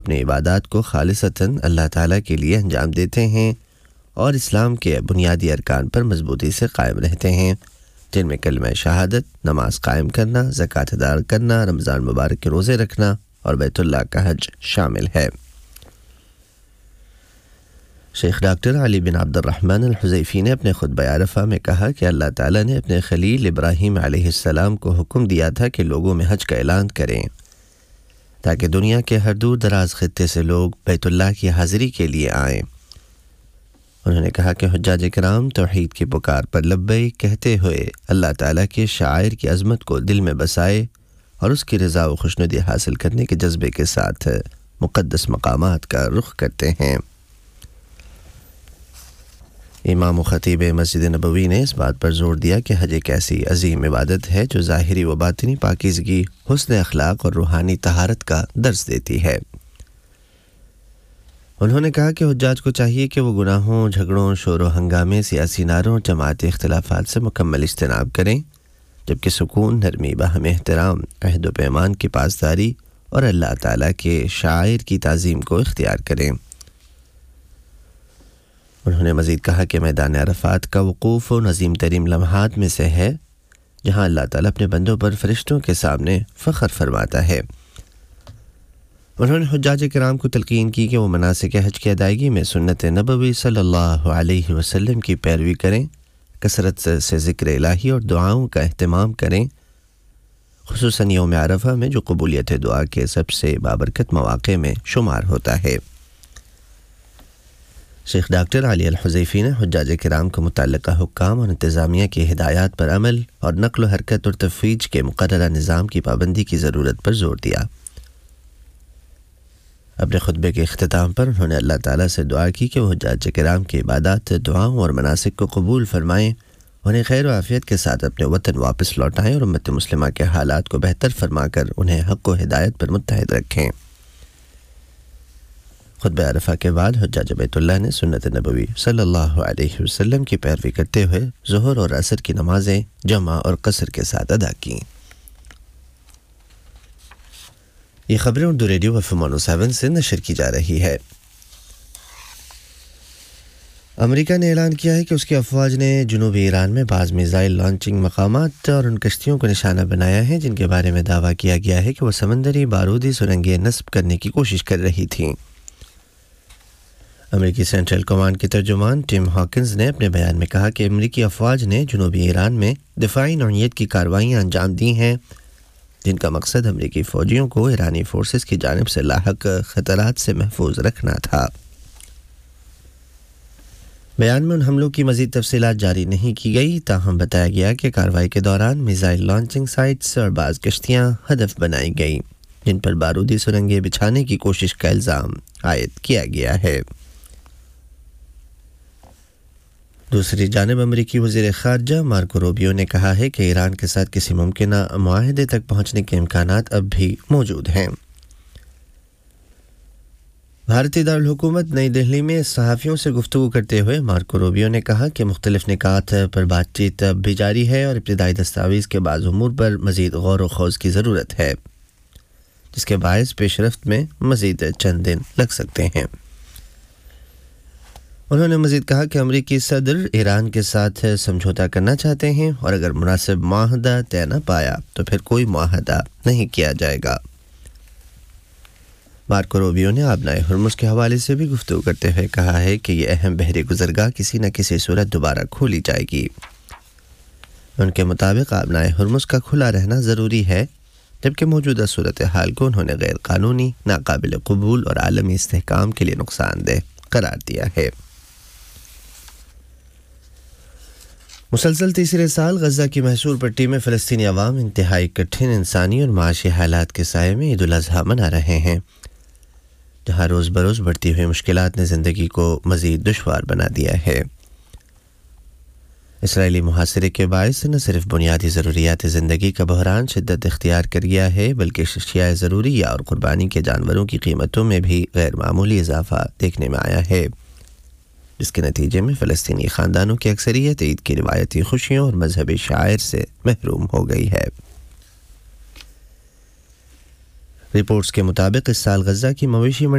اپنی عبادات کو خالصتاً اللہ تعالیٰ کے لیے انجام دیتے ہیں اور اسلام کے بنیادی ارکان پر مضبوطی سے قائم رہتے ہیں، جن میں کلمہ شہادت، نماز قائم کرنا، زکوٰۃ ادا کرنا، رمضان مبارک کے روزے رکھنا اور بیت اللہ کا حج شامل ہے۔ شیخ ڈاکٹر علی بن عبد الرحمن الحذیفی نے اپنے خطبہ عرفہ میں کہا کہ اللہ تعالیٰ نے اپنے خلیل ابراہیم علیہ السلام کو حکم دیا تھا کہ لوگوں میں حج کا اعلان کریں تاکہ دنیا کے ہر دور دراز خطے سے لوگ بیت اللہ کی حاضری کے لیے آئیں۔ انہوں نے کہا کہ حجاج کرام توحید کی پکار پر لبیک کہتے ہوئے اللہ تعالیٰ کے شعائر کی عظمت کو دل میں بسائے اور اس کی رضا و خوشنودی حاصل کرنے کے جذبے کے ساتھ مقدس مقامات کا رخ کرتے ہیں۔ امام و خطیب مسجد نبوی نے اس بات پر زور دیا کہ حج ایک ایسی عظیم عبادت ہے جو ظاہری و باطنی پاکیزگی، حسن اخلاق اور روحانی طہارت کا درس دیتی ہے۔ انہوں نے کہا کہ حجاج کو چاہیے کہ وہ گناہوں، جھگڑوں، شور و ہنگامے، سیاسی نعروں، جماعتی اختلافات سے مکمل اجتناب کریں، جبکہ سکون، نرمی، باہم احترام، عہد و پیمان کی پاسداری اور اللہ تعالیٰ کے شعائر کی تعظیم کو اختیار کریں۔ انہوں نے مزید کہا کہ میدان عرفات کا وقوف و عظیم ترین لمحات میں سے ہے جہاں اللہ تعالیٰ اپنے بندوں پر فرشتوں کے سامنے فخر فرماتا ہے۔ انہوں نے حجاج کرام کو تلقین کی کہ وہ مناسک حج کی ادائیگی میں سنت نبوی صلی اللہ علیہ وسلم کی پیروی کریں، کثرت سے ذکر الہی اور دعاؤں کا اہتمام کریں، خصوصاً یوم عرفہ میں جو قبولیت دعا کے سب سے بابرکت مواقع میں شمار ہوتا ہے۔ شیخ ڈاکٹر علی الحذیفی نے حجاج کرام کو متعلقہ حکام اور انتظامیہ کی ہدایات پر عمل اور نقل و حرکت اور تفویض کے مقررہ نظام کی پابندی کی ضرورت پر زور دیا۔ اپنے خطبے کے اختتام پر انہوں نے اللہ تعالیٰ سے دعا کی کہ وہ حجاج کرام کی عبادات، دعاؤں اور مناسک کو قبول فرمائیں، انہیں خیر و عافیت کے ساتھ اپنے وطن واپس لوٹائیں اور امت مسلمہ کے حالات کو بہتر فرما کر انہیں حق و ہدایت پر متحد رکھیں۔ خطبہ عرفہ کے بعد حجاج بیت اللہ نے سنت نبوی صلی اللہ علیہ وسلم کی پیروی کرتے ہوئے ظہر اور عصر کی نمازیں جمع اور قصر کے ساتھ ادا کیں۔ یہ خبریں اردو ریڈیو FM 107 سے نشر کی جا رہی ہے۔ امریکہ نے اعلان کیا ہے کہ اس کی افواج نے جنوبی ایران میں بعض میزائل لانچنگ مقامات اور ان کشتیوں کو نشانہ بنایا ہے جن کے بارے میں دعویٰ کیا گیا ہے کہ وہ سمندری بارودی سرنگیں نصب کرنے کی کوشش کر رہی تھیں۔ امریکی سینٹرل کمانڈ کے ترجمان ٹم ہاکنز نے اپنے بیان میں کہا کہ امریکی افواج نے جنوبی ایران میں دفاعی نوعیت کی کارروائیاں انجام دی ہیں جن کا مقصد امریکی فوجیوں کو ایرانی فورسز کی جانب سے لاحق خطرات سے محفوظ رکھنا تھا۔ بیان میں ان حملوں کی مزید تفصیلات جاری نہیں کی گئی، تاہم بتایا گیا کہ کارروائی کے دوران میزائل لانچنگ سائٹس اور بعض کشتیاں ہدف بنائی گئیں جن پر بارودی سرنگیں بچھانے کی کوشش کا الزام عائد کیا گیا ہے۔ دوسری جانب امریکی وزیر خارجہ مارکو روبیو نے کہا ہے کہ ایران کے ساتھ کسی ممکنہ معاہدے تک پہنچنے کے امکانات اب بھی موجود ہیں۔ بھارتی دارالحکومت نئی دہلی میں صحافیوں سے گفتگو کرتے ہوئے مارکو روبیو نے کہا کہ مختلف نکات پر بات چیت اب بھی جاری ہے اور ابتدائی دستاویز کے بعض امور پر مزید غور و خوض کی ضرورت ہے، جس کے باعث پیش رفت میں مزید چند دن لگ سکتے ہیں۔ انہوں نے مزید کہا کہ امریکی صدر ایران کے ساتھ سمجھوتا کرنا چاہتے ہیں اور اگر مناسب معاہدہ طے نہ پایا تو پھر کوئی معاہدہ نہیں کیا جائے گا۔ مارکو روبیو نے آبنائے ہرمز کے حوالے سے بھی گفتگو کرتے ہوئے کہا ہے کہ یہ اہم بحری گزرگاہ کسی نہ کسی صورت دوبارہ کھولی جائے گی۔ ان کے مطابق آبنائے ہرمز کا کھلا رہنا ضروری ہے، جبکہ موجودہ صورتحال کو انہوں نے غیر قانونی، ناقابل قبول اور عالمی استحکام کے لیے نقصان دہ قرار دیا ہے۔ مسلسل تیسرے سال غزہ کی محصور پٹی میں فلسطینی عوام انتہائی کٹھن انسانی اور معاشی حالات کے سائے میں عید الاضحیٰ منا رہے ہیں، جہاں روز بروز بڑھتی ہوئی مشکلات نے زندگی کو مزید دشوار بنا دیا ہے۔ اسرائیلی محاصرے کے باعث نہ صرف بنیادی ضروریات زندگی کا بحران شدت اختیار کر گیا ہے، بلکہ اشیاء ضروریہ اور قربانی کے جانوروں کی قیمتوں میں بھی غیر معمولی اضافہ دیکھنے میں آیا ہے، جس کے نتیجے میں فلسطینی خاندانوں کی اکثریت عید کی روایتی خوشیوں اور مذہبی شعائر سے محروم ہو گئی ہے۔ رپورٹس کے مطابق اس سال غزہ کی مویشی